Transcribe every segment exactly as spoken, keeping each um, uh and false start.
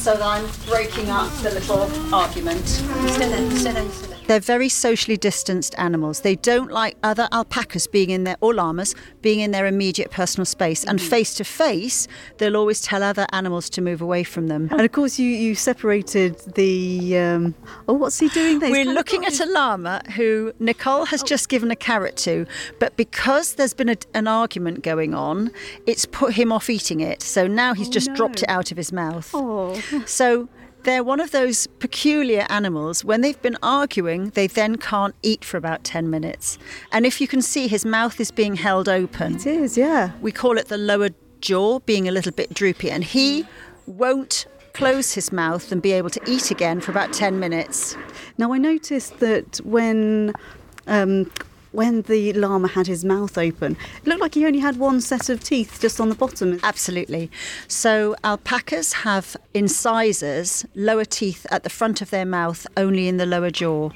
so that I'm breaking up the little argument. Stay there, stay there, stay there. They're very socially distanced animals. They don't like other alpacas being in their, or llamas, being in their immediate personal space. And face to face, they'll always tell other animals to move away from them. And of course, you, you separated the... Um, oh, what's he doing there? We're looking at a llama who Nicole has oh. just given a carrot to, but because there's been a, an argument going on, it's put him off eating it. So now he's oh, just no. dropped it out of his mouth. Oh. So they're one of those peculiar animals. When they've been arguing, they then can't eat for about ten minutes. And if you can see, his mouth is being held open. It is, yeah. We call it the lower jaw being a little bit droopy. And he won't close his mouth and be able to eat again for about ten minutes. Now, I noticed that when... Um, when the llama had his mouth open, it looked like he only had one set of teeth just on the bottom. Absolutely. So alpacas have incisors, lower teeth at the front of their mouth, only in the lower jaw.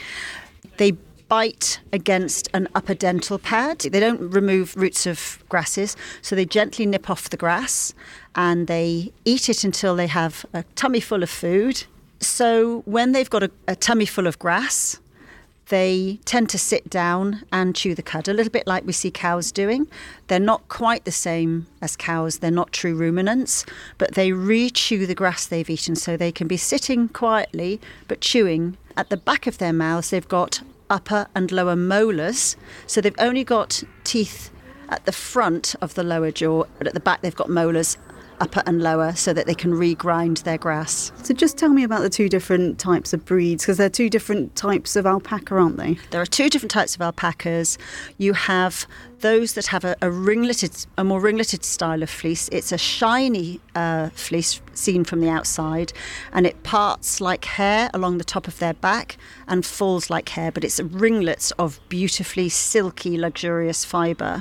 They bite against an upper dental pad. They don't remove roots of grasses, so they gently nip off the grass and they eat it until they have a tummy full of food. So when they've got a, a tummy full of grass, they tend to sit down and chew the cud, a little bit like we see cows doing. They're not quite the same as cows. They're not true ruminants, but they re-chew the grass they've eaten, so they can be sitting quietly but chewing. At the back of their mouths, they've got upper and lower molars, so they've only got teeth at the front of the lower jaw, but at the back they've got molars upper and lower, so that they can regrind their grass. So just tell me about the two different types of breeds, because they're two different types of alpaca, aren't they? There are two different types of alpacas. You have those that have a, a ringleted, a more ringleted style of fleece. It's a shiny uh, fleece seen from the outside, and it parts like hair along the top of their back and falls like hair, but it's ringlets of beautifully silky, luxurious fibre.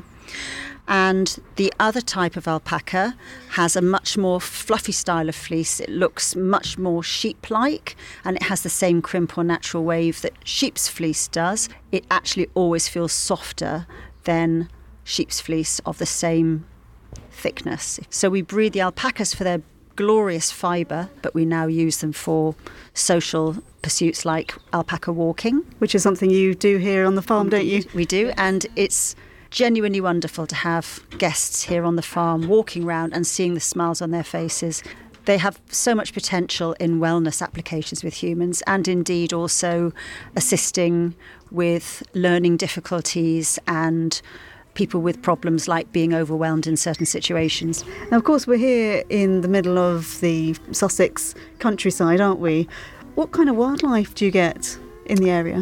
And the other type of alpaca has a much more fluffy style of fleece. It looks much more sheep-like, and it has the same crimp or natural wave that sheep's fleece does. It actually always feels softer than sheep's fleece of the same thickness. So we breed the alpacas for their glorious fibre, but we now use them for social pursuits like alpaca walking. Which is something you do here on the farm, don't you? We do, and it's genuinely wonderful to have guests here on the farm walking around and seeing the smiles on their faces. They have so much potential in wellness applications with humans, and indeed also assisting with learning difficulties and people with problems like being overwhelmed in certain situations. Now, of course, we're here in the middle of the Sussex countryside, aren't we? What kind of wildlife do you get in the area?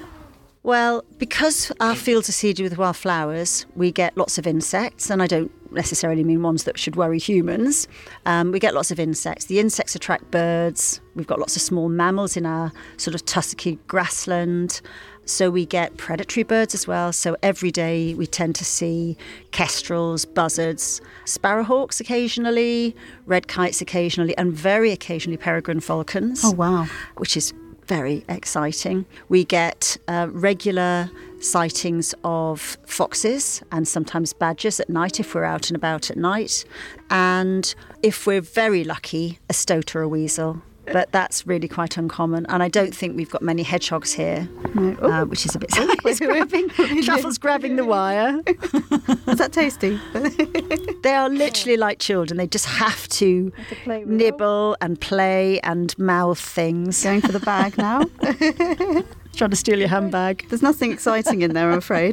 Well, because our fields are seeded with wildflowers, we get lots of insects, and I don't necessarily mean ones that should worry humans. Um, we get lots of insects. The insects attract birds. We've got lots of small mammals in our sort of tussocky grassland. So we get predatory birds as well. So every day we tend to see kestrels, buzzards, sparrowhawks occasionally, red kites occasionally, and very occasionally peregrine falcons. Oh, wow. Which is very exciting. We get uh, regular sightings of foxes and sometimes badgers at night if we're out and about at night. And if we're very lucky, a stoat or a weasel. But that's really quite uncommon. And I don't think we've got many hedgehogs here, no. uh, which is a bit... It's grabbing, Truffle's grabbing the wire. Is that tasty? They are literally like children. They just have to, to nibble and play and mouth things. Going for the bag now? Trying to steal your handbag. There's nothing exciting in there, I'm afraid.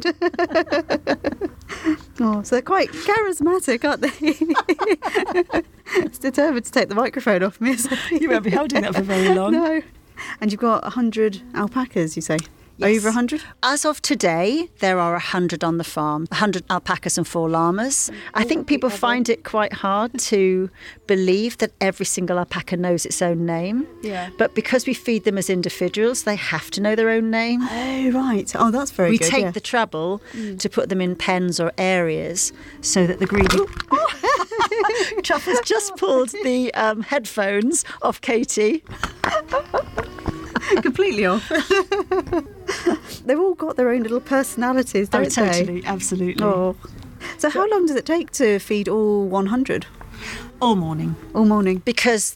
Oh, so they're quite charismatic, aren't they? It's determined to take the microphone off me. You won't be holding that for very long. No. And you've got one hundred alpacas, you say? Yes. Over one hundred? As of today, there are one hundred on the farm, one hundred alpacas and four llamas. I think people find it quite hard to believe that every single alpaca knows its own name. Yeah. But because we feed them as individuals, they have to know their own name. Oh, right. Oh, that's very we good. We take yeah. the trouble mm. to put them in pens or areas so that the greedy... Truffle's just pulled the um, headphones off Katie. Completely off. They've all got their own little personalities, don't oh, totally, they? Absolutely. Oh. So how long does it take to feed all one hundred? All morning. All morning. Because